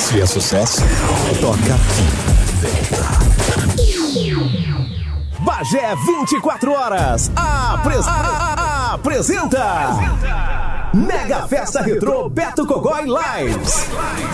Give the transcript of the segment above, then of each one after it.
Se é sucesso, toca aqui. Bagé 24 horas apresenta Mega Festa Retrô Beto Cogói Lives.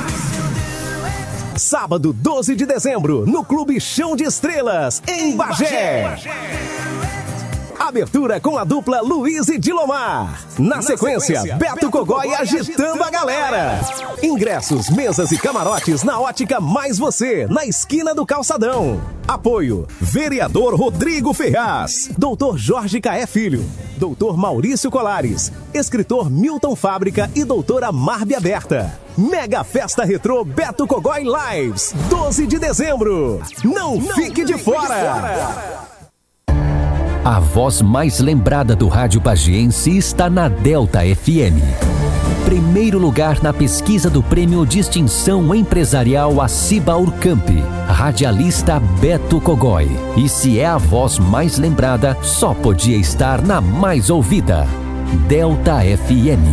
Sábado 12 de dezembro, no Clube Chão de Estrelas, em Bagé. Abertura com a dupla Luiz e Dilomar. Na sequência, Beto Cogói agitando a galera. Ingressos, mesas e camarotes na Ótica Mais Você, na esquina do Calçadão. Apoio: Vereador Rodrigo Ferraz, Dr. Jorge Caé Filho, Dr. Maurício Colares, Escritor Milton Fábrica e Doutora Marbe Aberta. Mega Festa Retrô Beto Cogói Lives, 12 de dezembro. Não fique de fora! A voz mais lembrada do rádio bagiense está na Delta FM. Primeiro lugar na pesquisa do Prêmio Distinção Empresarial Aciba Urcamp. Radialista Beto Cogói. E se é a voz mais lembrada, só podia estar na mais ouvida. Delta FM.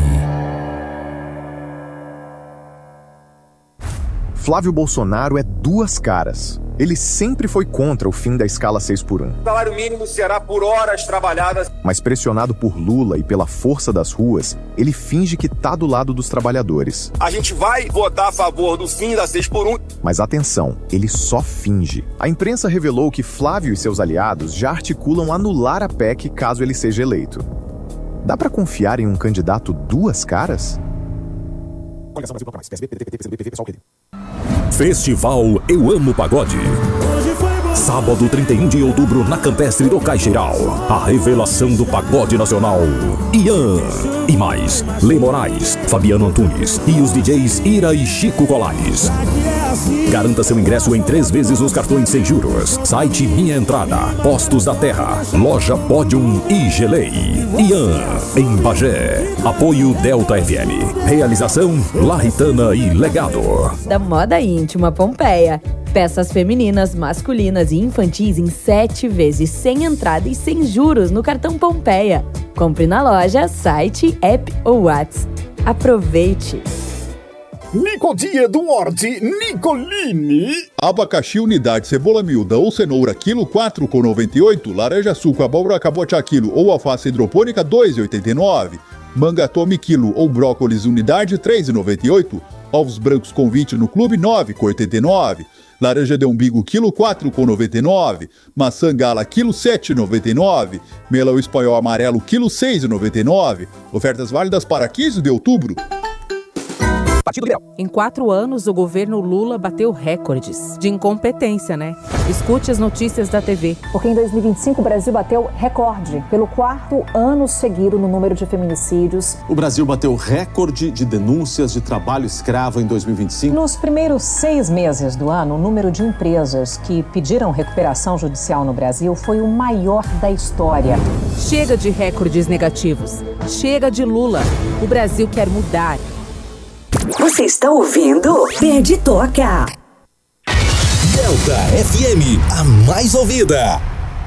Flávio Bolsonaro é duas caras. Ele sempre foi contra o fim da escala 6x1. O salário mínimo será por horas trabalhadas. Mas pressionado por Lula e pela força das ruas, ele finge que tá do lado dos trabalhadores. A gente vai votar a favor do fim da 6x1. Mas atenção, ele só finge. A imprensa revelou que Flávio e seus aliados já articulam anular a PEC caso ele seja eleito. Dá pra confiar em um candidato duas caras? Festival Eu Amo Pagode. Sábado 31 de outubro na Campestre do Caixeiral. A revelação do pagode nacional. Ian. E mais, Lê Moraes, Fabiano Antunes e os DJs Ira e Chico Colares. Garanta seu ingresso em 3 vezes nos cartões sem juros. Site Minha Entrada, Postos da Terra, Loja Podium e Gelei. Ian, em Bagé. Apoio Delta FM. Realização Larritana e Legado. Da moda íntima Pompeia. Peças femininas, masculinas e infantis em 7 vezes, sem entrada e sem juros no cartão Pompeia. Compre na loja, site, app ou WhatsApp. Aproveite! Nicodia do Horti Nicolini. Abacaxi unidade, cebola miúda ou cenoura quilo 4,98, laranja suco, abóbora cabotiá quilo ou alface hidropônica 2,89, manga tome quilo ou brócolis unidade 3,98, ovos brancos convite no clube 9,89, laranja de umbigo quilo 4,99, maçã gala quilo 7,99, melão espanhol amarelo quilo 6,99, ofertas válidas para 15 de outubro. Em 4 anos, o governo Lula bateu recordes de incompetência, né? Escute as notícias da TV. Porque em 2025 o Brasil bateu recorde pelo 4º ano seguido no número de feminicídios. O Brasil bateu recorde de denúncias de trabalho escravo em 2025. Nos primeiros 6 meses do ano, o número de empresas que pediram recuperação judicial no Brasil foi o maior da história. Chega de recordes negativos. Chega de Lula. O Brasil quer mudar. Você está ouvindo Pede Toca. Delta FM, a mais ouvida.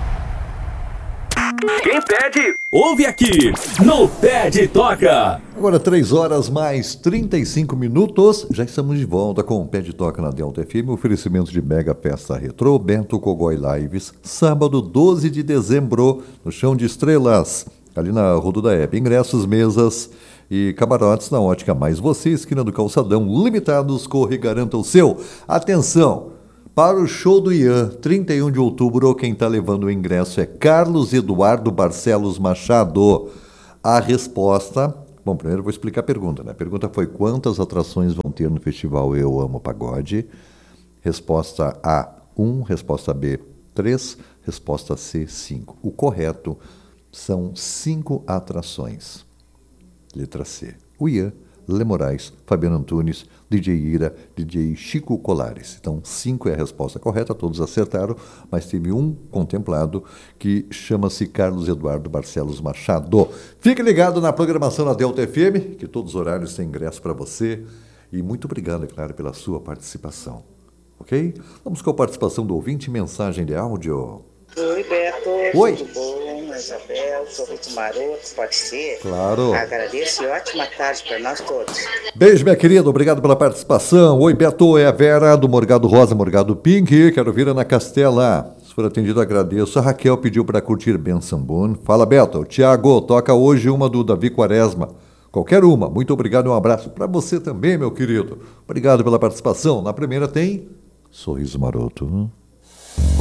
Quem pede, ouve aqui no Pede Toca. Agora 3 horas mais 35 minutos. Já estamos de volta com o Pede Toca na Delta FM. Oferecimento de Mega Festa Retrô Beto Cogói Lives. Sábado 12 de dezembro, no Chão de Estrelas, ali na Rodo da EP. Ingressos, mesas e camarotes na Ótica Mais Você, esquina do Calçadão, limitados, corre e garanta o seu. Atenção, para o show do Ian, 31 de outubro, quem está levando o ingresso é Carlos Eduardo Barcelos Machado. A resposta... Bom, primeiro eu vou explicar a pergunta, né? A pergunta foi: quantas atrações vão ter no festival Eu Amo Pagode? Resposta A, 1, resposta B, 3, resposta C, 5. O correto são 5 atrações. Letra C. O Ian, Lê Moraes, Fabiano Antunes, DJ Ira, DJ Chico Colares. Então, 5 é a resposta correta, todos acertaram, mas teve um contemplado que chama-se Carlos Eduardo Barcelos Machado. Fique ligado na programação da Delta FM, que todos os horários têm ingresso para você. E muito obrigado, é claro, pela sua participação. Ok? Vamos com a participação do ouvinte, mensagem de áudio. Oi, Beto. Oi. Tudo bom? Isabel. sorriso maroto, pode ser? Claro. Agradeço e ótima tarde para nós todos. Beijo, minha querida, obrigado pela participação. Oi, Beto, é a Vera do Morgado Rosa, Morgado Pink, quero vir na Castela. Se for atendido, agradeço. A Raquel pediu para curtir Ben Sambun. Fala, Beto. Tiago, toca hoje uma do Davi Quaresma. Qualquer uma. Muito obrigado e um abraço para você também, meu querido. Obrigado pela participação. Na primeira tem Sorriso Maroto.